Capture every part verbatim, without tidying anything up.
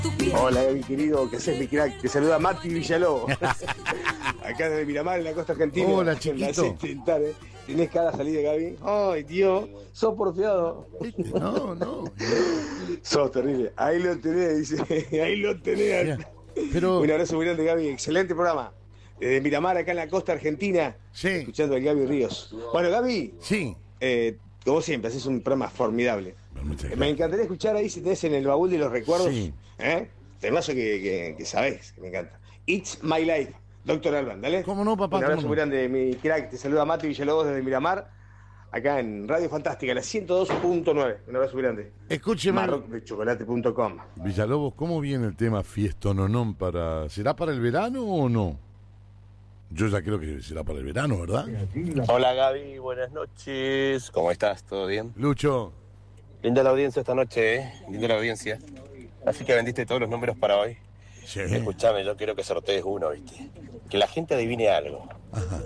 Hola, Gaby, querido, ¿qué haces, mi crack? Te saluda Mati Villalobos. Acá desde Miramar, en la costa argentina. Hola, en chiquito. la intentar, ¿eh? ¿Tenés cada salida, Gaby? Ay, tío, sos porfiado. ¿Viste? No, no. Sos terrible. Ahí lo tenés, dice. Ahí lo tenés. Mira, pero... Un abrazo muy grande, Gaby. Excelente programa. Desde Miramar, acá en la costa argentina. Sí. Escuchando al Gaby Ríos. Bueno, Gaby. Sí. Eh, como siempre, haces un programa formidable. Muchas Me encantaría escuchar ahí si tenés en el baúl de los recuerdos. Sí. ¿Eh? Temazo que, que, que sabés, que me encanta. It's My Life, Doctor Alban, ¿dale? ¿Cómo no, papá? Un abrazo ¿Cómo muy no? grande, mi crack. Te saluda Mati Villalobos desde Miramar, acá en Radio Fantástica, la ciento dos punto nueve. Un abrazo muy grande. Escúcheme. marroc de chocolate punto com. Villalobos, ¿cómo viene el tema fiestononón para... ¿Será para el verano o no? Yo ya creo que será para el verano, ¿verdad? Hola Gaby, buenas noches. ¿Cómo estás? ¿Todo bien? Lucho. Linda la audiencia esta noche, ¿eh? Linda la audiencia. Así que vendiste todos los números para hoy. Sí. Escuchame, yo quiero que sortees uno, ¿viste? Que la gente adivine algo. Ajá.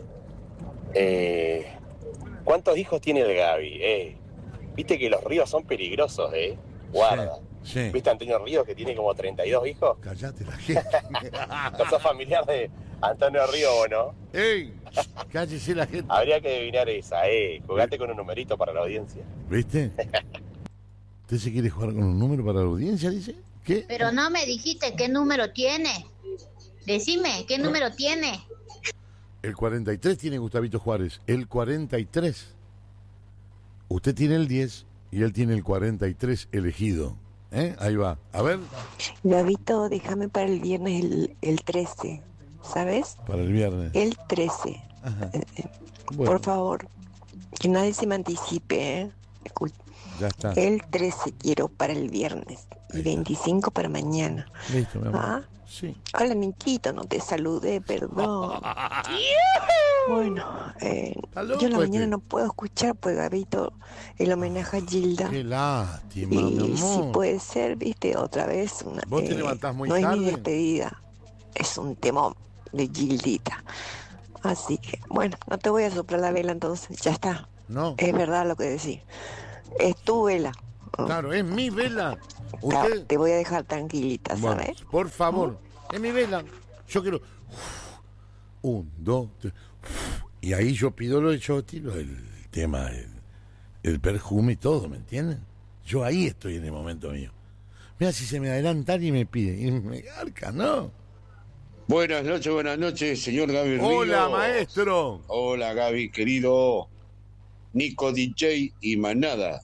Eh, ¿Cuántos hijos tiene el Gaby? Eh? Viste que los ríos son peligrosos, ¿eh? Guarda. Sí, sí. ¿Viste a Antonio Ríos que tiene como treinta y dos hijos? Callate la gente. ¿No sos familiar de Antonio Ríos o no? ¡Ey! Cállese la gente. Habría que adivinar esa, ¿eh? Jugate con un numerito para la audiencia. ¿Viste? ¿Usted se quiere jugar con un número para la audiencia, dice? ¿Qué? Pero no me dijiste qué número tiene. Decime, ¿qué número tiene? El cuarenta y tres tiene Gustavito Juárez. El cuarenta y tres. Usted tiene el diez y él tiene el cuarenta y tres elegido. ¿Eh? Ahí va. A ver. Gabito, déjame para el viernes el, el trece, ¿sabes? Para el viernes. El trece. Ajá. Eh, eh, Bueno, Por favor, que nadie se me anticipe, ¿eh? Escu- ya está. El trece quiero para el viernes y Ahí está. veinticinco para mañana. Listo, mi amor. ¿Ah? Sí. Hola, Niquito, no te saludé, perdón. Bueno, eh, Está loco yo en la este. mañana no puedo escuchar, pues, Gabito, el homenaje a Gilda. Qué lástima, mi Y si amor. puede ser, viste, otra vez una, ¿Vos te levantás muy no es tarde? mi despedida, es un temón de Gildita. Así que, bueno, no te voy a soplar la vela entonces, ya está. No. Es verdad lo que decís. Es tu vela. Claro, es mi vela. Ta- Usted. Te voy a dejar tranquilita, Bueno, ¿sabes? por favor. Es mi vela. Yo quiero. Un, dos, tres. Y ahí yo pido lo de Chotti, lo del tema, el, el perfume y todo, ¿me entienden? Yo ahí estoy en el momento mío. Mira, si se me adelantan y me pide, y me garca, ¿no? Buenas noches, buenas noches, señor Gaby Ríos. Hola, maestro. Hola, Gaby, querido. Nico D J y Manada.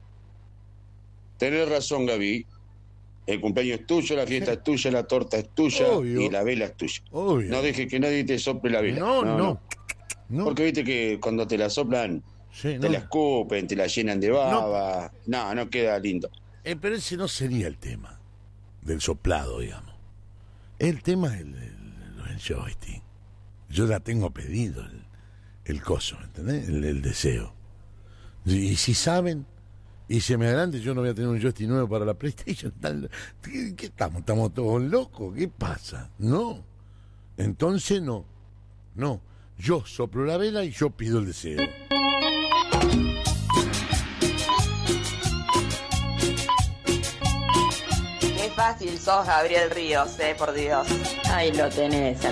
Tenés razón, Gaby. El cumpleaños es tuyo, la fiesta es tuya, la torta es tuya Obvio. y la vela es tuya. Obvio. No dejes que nadie te sople la vela. No, no. No. Porque viste que cuando te la soplan, Sí, te no. la escupen, te la llenan de baba. No, no, queda lindo. Eh, pero ese no sería el tema del soplado, digamos. El tema es el, el, el joystick. Yo ya tengo pedido el, el coso, ¿entendés? El, el deseo. Y, y si saben, y se me adelante, yo no voy a tener un joystick nuevo para la PlayStation. Tal- ¿Qué, qué estamos? ¿Estamos todos locos? ¿Qué pasa? No. Entonces no. No. Yo soplo la vela y yo pido el deseo. Qué fácil sos, Gabriel Ríos, eh, por Dios. Ahí lo tenés,